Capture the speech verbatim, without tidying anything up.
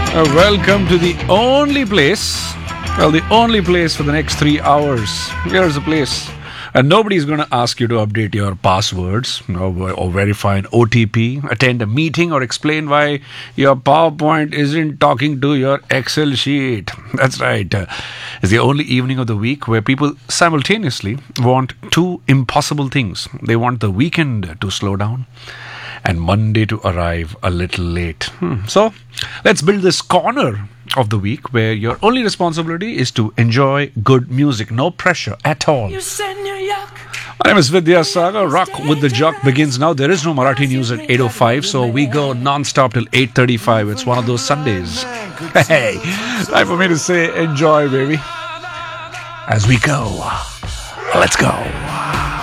Uh, welcome to the only place, well, the only place for the next three hours. Here's the place. And nobody's going to ask you to update your passwords or, or verify an O T P, attend a meeting, or explain why your PowerPoint isn't talking to your Excel sheet. That's right. Uh, it's the only evening of the week where people simultaneously want two impossible things. They want the weekend to slow down and Monday to arrive a little late. Hmm. So let's build this corner of the week where your only responsibility is to enjoy good music. No pressure at all. You send your yuck. My name is Vidya Sagar. Rock with the Jock begins now. There is no Marathi news at eight oh five, so we go non-stop till eight thirty-five. It's one of those Sundays. Hey, time for me to say enjoy, baby. As we go, let's go.